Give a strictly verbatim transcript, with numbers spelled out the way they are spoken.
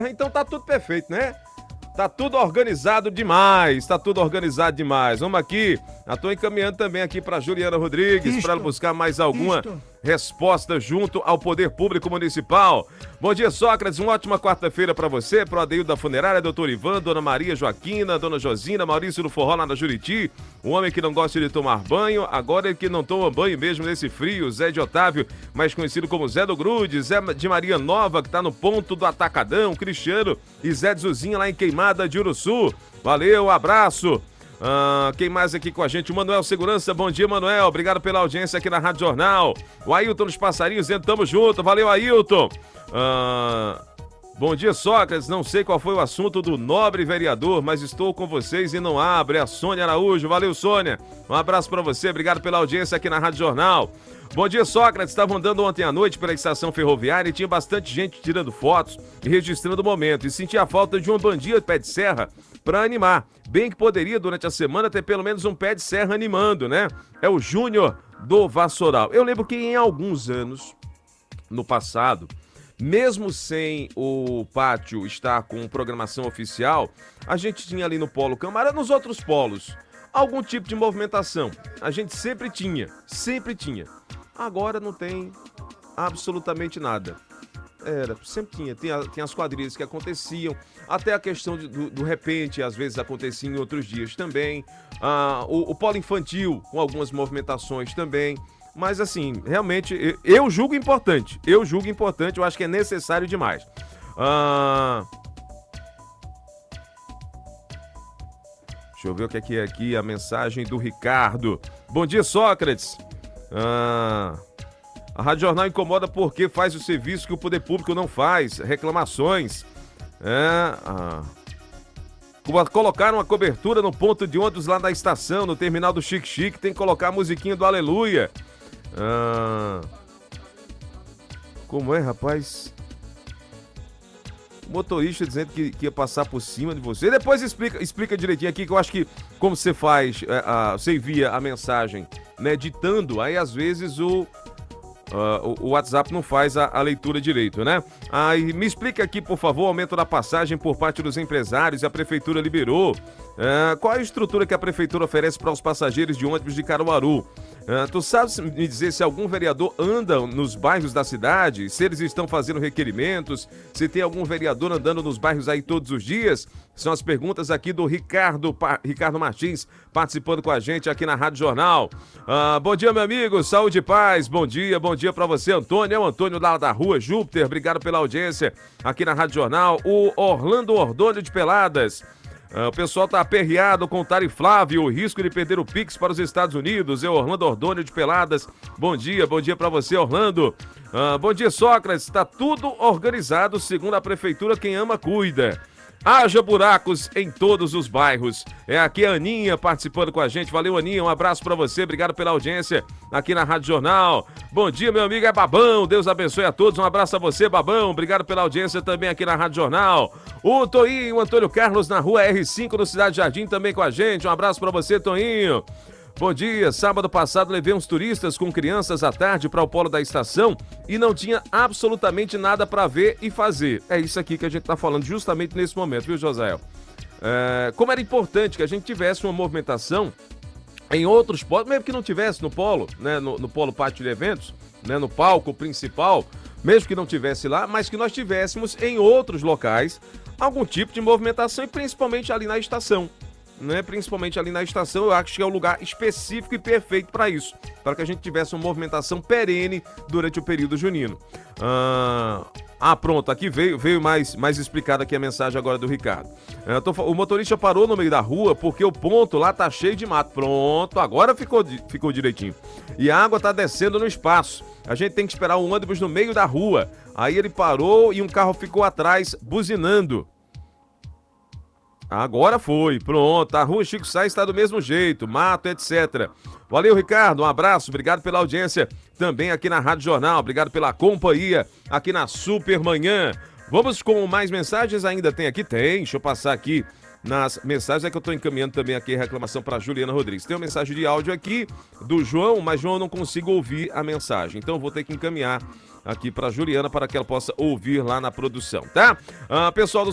Então tá tudo perfeito, né? Tá tudo organizado demais, tá tudo organizado demais. Vamos aqui, eu tô encaminhando também aqui para Juliana Rodrigues para ela buscar mais alguma isto. resposta junto ao Poder Público Municipal. Bom dia, Sócrates, uma ótima quarta-feira para você, pro Adeildo da Funerária, doutor Ivan, dona Maria Joaquina, dona Josina, Maurício do Forró lá na Juriti, um homem que não gosta de tomar banho, agora ele que não toma banho mesmo nesse frio, Zé de Otávio, mais conhecido como Zé do Grude, Zé de Maria Nova, que tá no ponto do Atacadão, Cristiano e Zé de Zuzinha lá em Queimada de Uruçu. Valeu, abraço. Ah, quem mais aqui com a gente? O Manuel Segurança, bom dia, Manuel. Obrigado pela audiência aqui na Rádio Jornal. O Ailton dos Passarinhos, dizendo, tamo junto. Valeu, Ailton. Ah, bom dia, Sócrates. Não sei qual foi o assunto do nobre vereador, mas estou com vocês e não abre. É a Sônia Araújo. Valeu, Sônia. Um abraço pra você. Obrigado pela audiência aqui na Rádio Jornal. Bom dia, Sócrates. Estava andando ontem à noite pela estação ferroviária e tinha bastante gente tirando fotos e registrando o momento. E senti a falta de uma bandinha de pé de serra para animar. Bem que poderia, durante a semana, ter pelo menos um pé de serra animando, né? É o Júnior do Vassoural. Eu lembro que em alguns anos, no passado, mesmo sem o pátio estar com programação oficial, a gente tinha ali no Polo Câmara, nos outros polos, algum tipo de movimentação. A gente sempre tinha, sempre tinha. Agora não tem absolutamente nada. Era, sempre tinha. Tem, a, tem as quadrilhas que aconteciam, até a questão de, do, do repente, às vezes acontecia em outros dias também. Ah, o, o polo infantil, com algumas movimentações também. Mas assim, realmente, eu, eu julgo importante. Eu julgo importante, eu acho que é necessário demais. Ah, deixa eu ver o que é, que é aqui, a mensagem do Ricardo. Bom dia, Sócrates. Ah... A Rádio Jornal incomoda porque faz o serviço que o poder público não faz, reclamações. É, ah. Colocaram uma cobertura no ponto de ônibus lá na estação, no terminal do Chique Chique, tem que colocar a musiquinha do Aleluia. Ah. Como é, rapaz? O motorista dizendo que, que ia passar por cima de você. Depois explica, explica direitinho aqui, que eu acho que como você faz, é, a, você envia a mensagem, né, ditando, aí às vezes o... Uh, o, o WhatsApp não faz a, a leitura direito, né? Ah, e me explica aqui, por favor, o aumento da passagem por parte dos empresários e a prefeitura liberou. Uh, qual é a estrutura que a prefeitura oferece para os passageiros de ônibus de Caruaru? Uh, tu sabes me dizer se algum vereador anda nos bairros da cidade? Se eles estão fazendo requerimentos? Se tem algum vereador andando nos bairros aí todos os dias? São as perguntas aqui do Ricardo, pa, Ricardo Martins, participando com a gente aqui na Rádio Jornal. Uh, bom dia, meu amigo, saúde e paz. Bom dia, bom dia para você, Antônio. É o Antônio lá da Rua Júpiter. Obrigado pela audiência aqui na Rádio Jornal. O Orlando Ordônio de Peladas. Uh, o pessoal tá aperreado com o Tariflávio, o risco de perder o Pix para os Estados Unidos. É o Orlando Ordônio de Peladas. Bom dia, bom dia para você, Orlando. Uh, bom dia, Sócrates. Está tudo organizado, segundo a prefeitura, quem ama cuida. Haja buracos em todos os bairros. É aqui a Aninha participando com a gente. Valeu, Aninha. Um abraço pra você. Obrigado pela audiência aqui na Rádio Jornal. Bom dia, meu amigo. É Babão. Deus abençoe a todos. Um abraço a você, Babão. Obrigado pela audiência também aqui na Rádio Jornal. O Toinho, o Antônio Carlos, na rua R cinco, no Cidade Jardim, também com a gente. Um abraço pra você, Toinho. Bom dia, sábado passado levei uns turistas com crianças à tarde para o polo da estação e não tinha absolutamente nada para ver e fazer. É isso aqui que a gente está falando justamente nesse momento, viu, Josael? É, como era importante que a gente tivesse uma movimentação em outros polos, mesmo que não tivesse no polo, né, no, no polo pátio de eventos, né, no palco principal, mesmo que não tivesse lá, mas que nós tivéssemos em outros locais algum tipo de movimentação e principalmente ali na estação. Né, principalmente ali na estação, eu acho que é o lugar específico e perfeito para isso, para que a gente tivesse uma movimentação perene durante o período junino. Ah, ah pronto, aqui veio, veio mais, mais explicada aqui a mensagem agora do Ricardo. Eu tô, o motorista parou no meio da rua porque o ponto lá tá cheio de mato. Pronto, agora ficou, ficou direitinho. E a água tá descendo no espaço. A gente tem que esperar um ônibus no meio da rua. Aí ele parou e um carro ficou atrás, buzinando. Agora foi, pronto, a rua Chico Sá está do mesmo jeito, mato, etcétera. Valeu, Ricardo, um abraço, obrigado pela audiência também aqui na Rádio Jornal, obrigado pela companhia aqui na Supermanhã. Vamos com mais mensagens, ainda tem aqui? Tem, deixa eu passar aqui nas mensagens, é que eu estou encaminhando também aqui a reclamação para Juliana Rodrigues. Tem uma mensagem de áudio aqui do João, mas João, eu não consigo ouvir a mensagem, então eu vou ter que encaminhar aqui para Juliana para que ela possa ouvir lá na produção, tá? Ah, pessoal do